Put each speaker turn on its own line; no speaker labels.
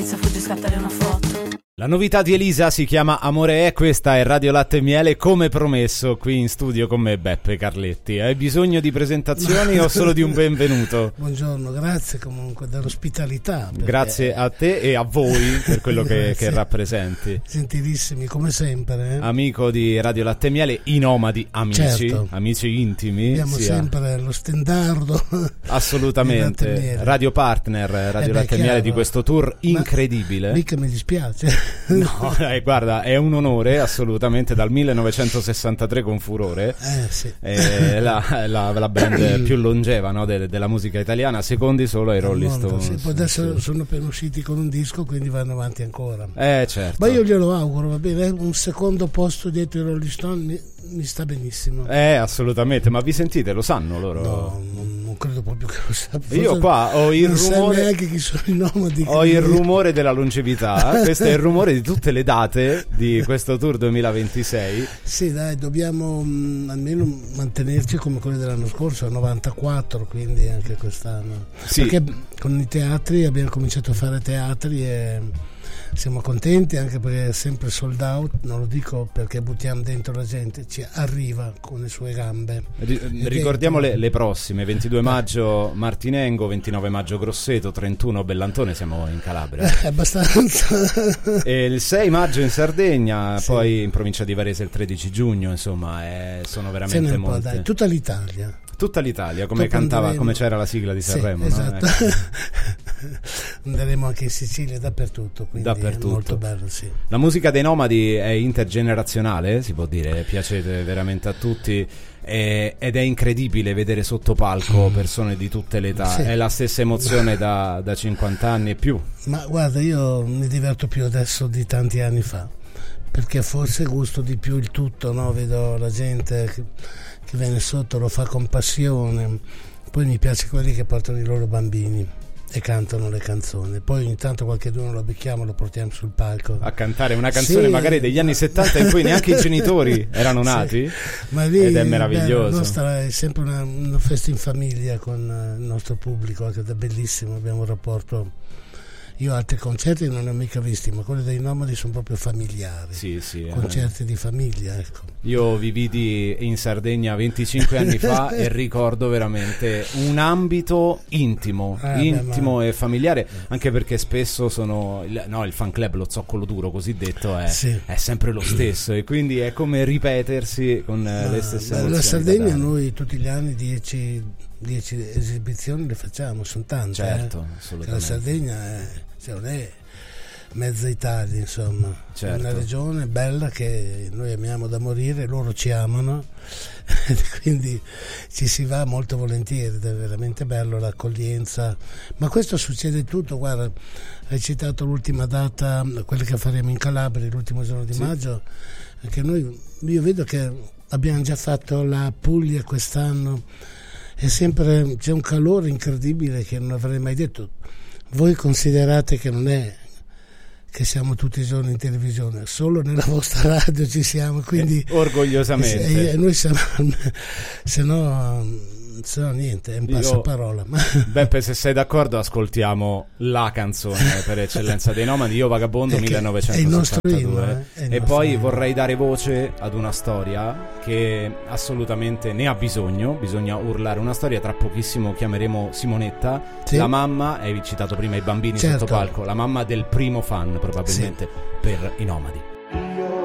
Fugge scattare una foto.
La novità di Elisa si chiama Amore è, questa è Radio Latte e Miele, come promesso qui in studio con me Beppe Carletti. Hai bisogno di presentazioni o solo di un benvenuto?
Buongiorno, grazie comunque dell'ospitalità. Perché...
Grazie a te e a voi per quello che rappresenti.
Gentilissimi come sempre.
Amico di Radio Latte e Miele, i nomadi amici,
certo.
Amici intimi.
Abbiamo sempre lo stendardo.
Assolutamente, radio partner Radio Latte e Miele di questo tour incredibile.
Mica mi dispiace.
No, guarda, è un onore assolutamente, dal 1963 con Furore,
sì.
la band più longeva, no, della musica italiana, secondi solo ai Rolling Stones.
Sì, poi adesso sono appena usciti con un disco, quindi vanno avanti ancora.
Certo.
Ma io glielo auguro, va bene, un secondo posto dietro i Rolling Stones mi sta benissimo.
Assolutamente, ma vi sentite? Lo sanno loro?
No, non credo proprio che lo sappia.
Io qua ho il rumore,
neanche chi sono i nomadi.
Ho il rumore della longevità. Questo è il rumore di tutte le date di questo tour 2026.
Sì, dai, dobbiamo almeno mantenerci come quelli dell'anno scorso, a 94, quindi anche quest'anno.
Sì.
Perché con i teatri abbiamo cominciato a fare teatri e siamo contenti, anche perché è sempre sold out. Non lo dico perché buttiamo dentro la gente, ci arriva con le sue gambe.
Ricordiamo le prossime: 22 maggio Martinengo, 29 maggio Grosseto, 31 Bellantone, siamo in Calabria.
Abbastanza.
E il 6 maggio in Sardegna,
sì.
Poi in provincia di Varese il 13 giugno, insomma, sono veramente molte.
Dai, tutta l'Italia.
Tutta l'Italia, come cantava, come c'era la sigla di Sanremo,
sì, esatto.
No?
Andremo anche in Sicilia, dappertutto, quindi
dappertutto.
È molto bello, sì.
La musica dei nomadi è intergenerazionale, si può dire, piacete veramente a tutti, ed è incredibile vedere sotto palco persone di tutte le età, sì. È la stessa emozione da 50 anni e più. Ma
guarda, io mi diverto più adesso di tanti anni fa, perché forse gusto di più il tutto, no? Vedo la gente che viene sotto, lo fa con passione. Poi mi piace quelli che portano i loro bambini e cantano le canzoni. Poi ogni tanto qualcheduno lo becchiamo, lo portiamo sul palco
a cantare una canzone, sì, magari degli anni 70 in cui neanche i genitori erano nati, sì.
Ma lì,
ed è meraviglioso.
La nostra è sempre una festa in famiglia con il nostro pubblico, che è bellissimo. Abbiamo un rapporto. Io altri concerti non ne ho mica visti, ma quelli dei nomadi sono proprio familiari.
Sì,
concerti di famiglia, ecco.
Io vi vidi in Sardegna 25 anni fa e ricordo veramente un ambito intimo e familiare, anche perché spesso il fan club, lo zoccolo duro cosiddetto, è sempre lo stesso, e quindi è come ripetersi con le stesse emozioni.
La Sardegna noi tutti gli anni 10 esibizioni le facciamo, sono tante.
Certo, assolutamente.
La Sardegna non è mezza Italia, insomma,
certo.
È una regione bella che noi amiamo da morire, loro ci amano, quindi ci si va molto volentieri, è veramente bello l'accoglienza. Ma questo succede tutto, guarda, hai citato l'ultima data, quella che faremo in Calabria l'ultimo giorno di maggio, che io vedo che abbiamo già fatto la Puglia quest'anno, e sempre c'è un calore incredibile che non avrei mai detto. Voi considerate che non è che siamo tutti i giorni in televisione, solo nella vostra radio ci siamo, quindi
orgogliosamente
noi siamo, se no niente, è un passaparola.
Beppe, se sei d'accordo, ascoltiamo la canzone per eccellenza dei nomadi, Io Vagabondo, 1972, e poi vorrei dare voce ad una storia che assolutamente ne ha bisogna urlare una storia. Tra pochissimo chiameremo Simonetta, la mamma, hai citato prima i bambini, certo, sotto palco, la mamma del primo fan probabilmente per i nomadi.